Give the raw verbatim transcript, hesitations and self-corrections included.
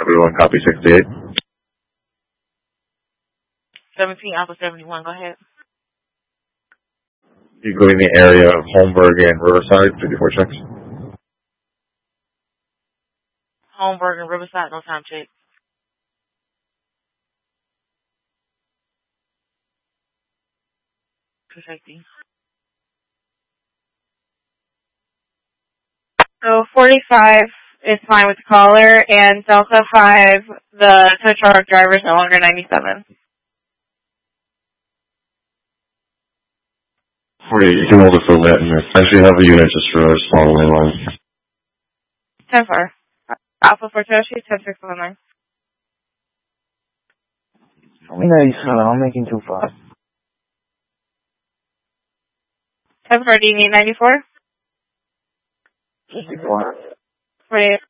everyone, copy sixty-eight. seventeen Alpha seventy-one, go ahead. You go in the area of Holmberg and Riverside, fifty-four checks. Holmberg and Riverside, no time check. two sixty. So forty-five is fine with the caller, and Delta five, the tow truck driver is no longer ninety-seven. forty-eight, you can hold it for that. I actually have a unit just for a small lane line. ten four. Alpha for Toshi, ten six one nine. I'm ninety-seven, I'm making two five. ten four, do you need ninety-four? fifty-four. forty-eight.